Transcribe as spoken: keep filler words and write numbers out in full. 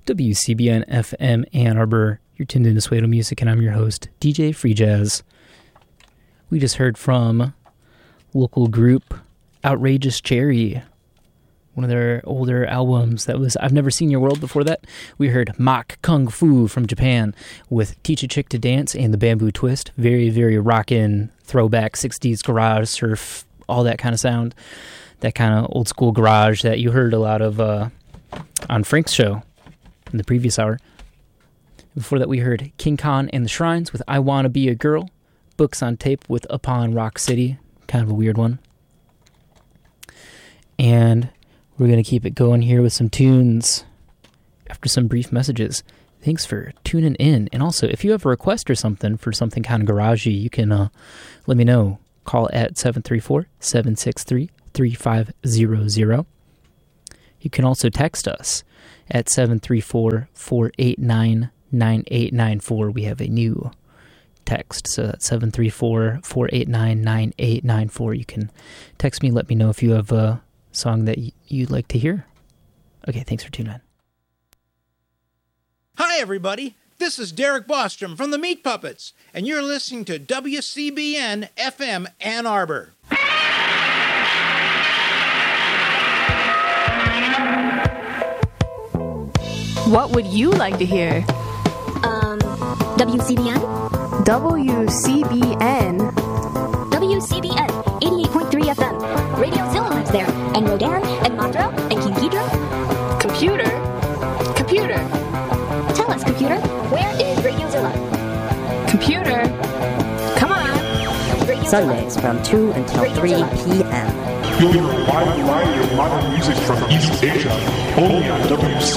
W C B N F M Ann Arbor. You're tuned into Suedo Music, and I'm your host, D J Free Jazz. We just heard from local group Outrageous Cherry, one of their older albums that was I've Never Seen Your World. Before that, we heard Mach Kung Fu from Japan with Teach a Chick to Dance and the Bamboo Twist. Very, very rockin' throwback sixties garage surf, all that kind of sound. That kind of old school garage that you heard a lot of uh, on Frank's show in the previous hour. Before that, we heard King Khan and the Shrines with I Wanna Be a Girl. Books on Tape with Upon Rock City. Kind of a weird one. And we're going to keep it going here with some tunes after some brief messages. Thanks for tuning in. And also, if you have a request or something for something kind of garagey, you can uh, let me know. Call at seven three four, seven six three, three five zero zero. You can also text us at seven three four, four eight nine, nine eight nine four. We have a new text, so that's seven three four, four eight nine, nine eight nine four. You can text me, let me know if you have a song that y- you'd like to hear. Okay, thanks for tuning in. Hi, everybody. This is Derek Bostrom from the Meat Puppets, and you're listening to W C B N F M Ann Arbor. What would you like to hear? Um, W C B N? W C B N. W C B N, eighty-eight point three F M. Radio Zilla lives there, and Rodan, and Mondro, and King Ghidra. Computer? Computer. Tell us, computer, where is Radio Zilla? Computer? Come on. Radio Sundays Zilla. from two until Radio three Zilla. p.m. You'll hear a wide variety of modern music from East Asia, only on W C